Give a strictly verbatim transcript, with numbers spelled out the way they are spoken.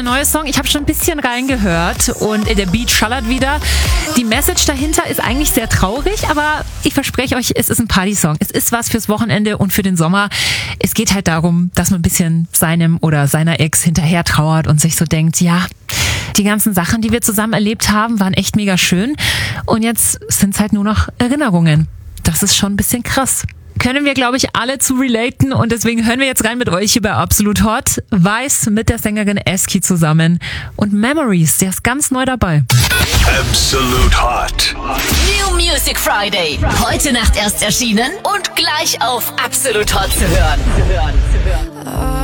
neue Song. Ich habe schon ein bisschen reingehört und der Beat schallert wieder. Die Message dahinter ist eigentlich sehr traurig, aber ich verspreche euch, es ist ein Partysong. Es ist was fürs Wochenende und für den Sommer. Es geht halt darum, dass man ein bisschen seinem oder seiner Ex hinterher trauert und sich so denkt, ja, die ganzen Sachen, die wir zusammen erlebt haben, waren echt mega schön. Und jetzt sind es halt nur noch Erinnerungen. Das ist schon ein bisschen krass. Können wir, glaube ich, alle zu relaten und deswegen hören wir jetzt rein mit euch hier bei Absolut Hot. Weiß mit der Sängerin Eski zusammen und Memories, der ist ganz neu dabei. Absolut Hot. New Music Friday. Heute Nacht erst erschienen und gleich auf Absolut Hot zu hören.